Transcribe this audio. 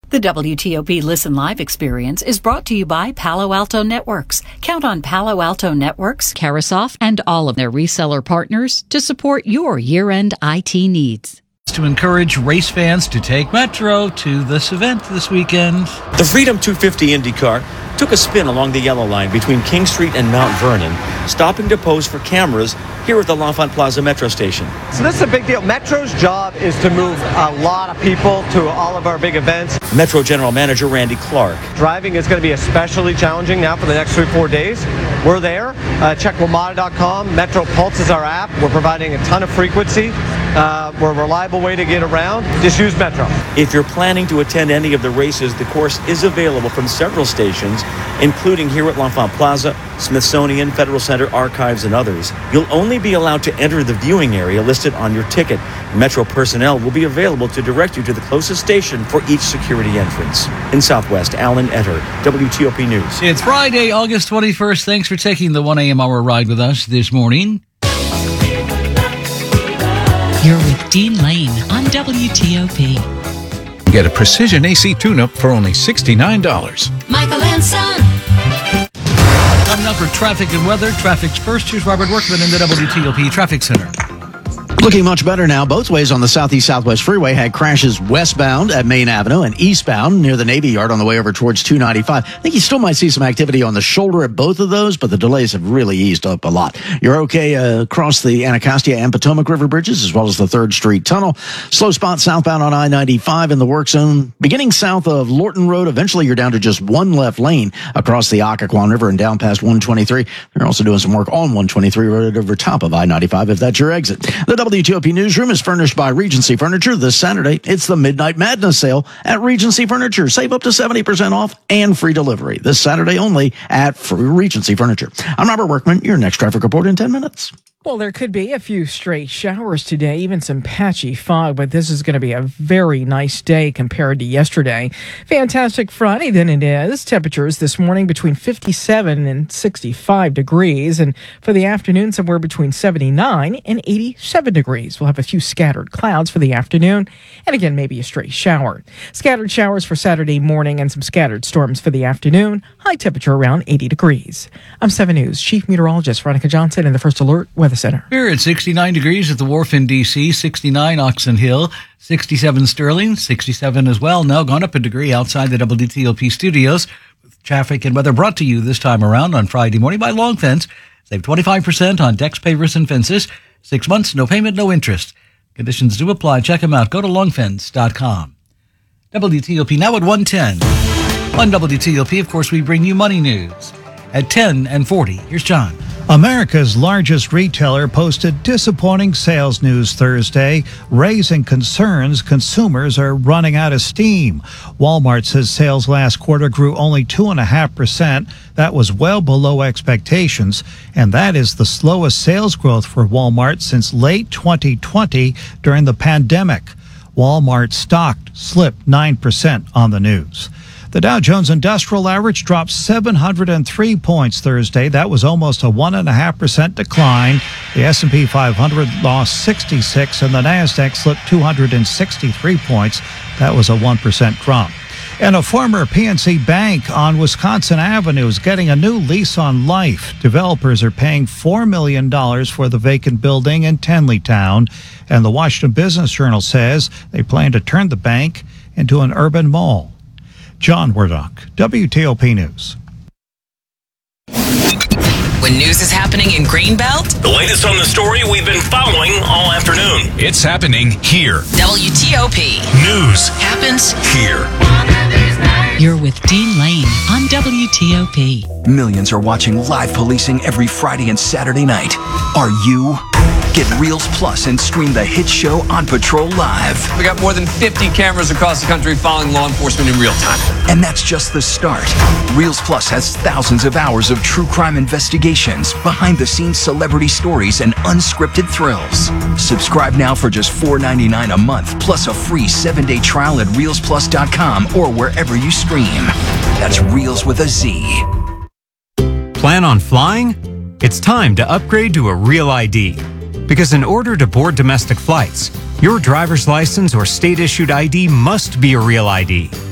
The WTOP Listen Live experience is brought to you by Palo Alto Networks. Count on Palo Alto Networks, Carasoft, and all of their reseller partners to support your year-end IT needs. To encourage race fans to take Metro to this event this weekend. The Freedom 250 IndyCar took a spin along the yellow line between King Street and Mount Vernon, stopping to pose for cameras here at the L'Enfant Plaza Metro station. So this is a big deal. Metro's job is to move a lot of people to all of our big events. Metro General Manager Randy Clark. Driving is going to be especially challenging now for the next 3-4 days. We're there. Check WMATA.com. Metro Pulse is our app. We're providing a ton of frequency. We're a reliable way to get around. Just use Metro. If you're planning to attend any of the races, the course is available from several stations, including here at L'Enfant Plaza, Smithsonian, Federal Center, Archives, and others. You'll only be allowed to enter the viewing area listed on your ticket. Metro personnel will be available to direct you to the closest station for each security entrance. In Southwest, Alan Etter, WTOP News. It's Friday, August 21st. Thanks for taking the 1 a.m. hour ride with us this morning. You're with Dean Lane on WTOP. Get a precision AC tune-up for only $69. Michael and Son. Coming up for traffic and weather. Traffic's first. Here's Robert Workman in the WTOP Traffic Center. Looking much better now. Both ways on the Southeast-Southwest Freeway had crashes westbound at Main Avenue and eastbound near the Navy Yard on the way over towards 295. I think you still might see some activity on the shoulder at both of those, but the delays have really eased up a lot. You're okay across the Anacostia and Potomac River bridges, as well as the 3rd Street Tunnel. Slow spot southbound on I-95 in the work zone. Beginning south of Lorton Road, eventually you're down to just one left lane across the Occoquan River and down past 123. They're also doing some work on 123 right over top of I-95 if that's your exit. The WTOP Newsroom is furnished by Regency Furniture. This Saturday, it's the Midnight Madness sale at Regency Furniture. Save up to 70% off and free delivery. This Saturday only at Regency Furniture. I'm Robert Workman. Your next traffic report in 10 minutes. Well, there could be a few stray showers today, even some patchy fog, but this is going to be a very nice day compared to yesterday. Fantastic Friday then it is. Temperatures this morning between 57 and 65 degrees, and for the afternoon somewhere between 79 and 87 degrees. We'll have a few scattered clouds for the afternoon, and again, maybe a stray shower. Scattered showers for Saturday morning and some scattered storms for the afternoon. High temperature around 80 degrees. I'm 7 News Chief Meteorologist Veronica Johnson in the First Alert Weather Center. Here at 69 degrees at the Wharf in D.C., 69 Oxon Hill, 67 Sterling, 67 as well. Now gone up a degree outside the WTOP studios. With traffic and weather brought to you this time around on Friday morning by Long Fence. Save 25% on decks, pavers, and fences. 6 months, no payment, no interest. Conditions do apply. Check them out. Go to longfence.com. WTOP now at 1:10. On WTOP, of course, we bring you money news. At 10:40, here's John. America's largest retailer posted disappointing sales news Thursday, raising concerns consumers are running out of steam. Walmart says sales last quarter grew only 2.5%. That was well below expectations, and that is the slowest sales growth for Walmart since late 2020 during the pandemic. Walmart stock slipped 9% on the news. The Dow Jones Industrial Average dropped 703 points Thursday. That was almost a 1.5% decline. The S&P 500 lost 66, and the Nasdaq slipped 263 points. That was a 1% drop. And a former PNC bank on Wisconsin Avenue is getting a new lease on life. Developers are paying $4 million for the vacant building in Tenleytown. And the Washington Business Journal says they plan to turn the bank into an urban mall. John Wardock, WTOP News. When news is happening in Greenbelt, the latest on the story we've been following all afternoon. It's happening here. WTOP. News happens here. You're with Dean Lane on WTOP. Millions are watching live policing every Friday and Saturday night. Are you? Get Reels Plus and stream the hit show On Patrol Live. We got more than 50 cameras across the country following law enforcement in real time. And that's just the start. Reels Plus has thousands of hours of true crime investigations, behind-the-scenes celebrity stories, and unscripted thrills. Subscribe now for just $4.99 a month, plus a free 7-day trial at ReelsPlus.com or wherever you stream. That's Reels with a Z. Plan on flying? It's time to upgrade to a Real ID. Because in order to board domestic flights, your driver's license or state-issued ID must be a Real ID.